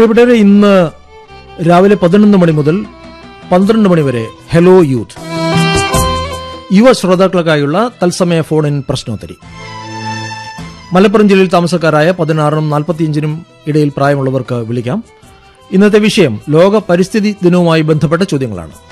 പ്രിയപ്പെട്ടവരെ, ഇന്ന് രാവിലെ 11 മണി മുതൽ 12 മണി വരെ ഹലോ യൂത്ത് യുവ ശ്രോതാക്കൾക്കായുള്ള തത്സമയ ഫോൺ ഇൻ പ്രശ്നോത്തരി. മലപ്പുറം ജില്ലയിൽ താമസക്കാരായ 16-നും 45-നും ഇടയിൽ പ്രായമുള്ളവർക്ക് വിളിക്കാം. ഇന്നത്തെ വിഷയം ലോക പരിസ്ഥിതി ദിനവുമായി ബന്ധപ്പെട്ട ചോദ്യങ്ങളാണ്.